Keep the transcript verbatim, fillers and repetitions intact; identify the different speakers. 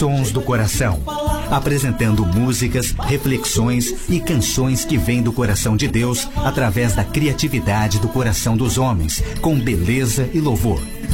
Speaker 1: Sons do Coração, apresentando músicas, reflexões e canções que vêm do coração de Deus através da criatividade do coração dos homens, com beleza e louvor.